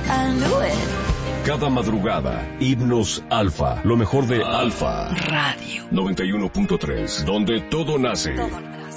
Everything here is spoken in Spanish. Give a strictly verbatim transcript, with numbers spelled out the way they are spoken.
I knew it. Cada madrugada, Himnos Alfa, lo mejor de Alfa Radio noventa y uno punto tres, donde todo nace. Todo nace.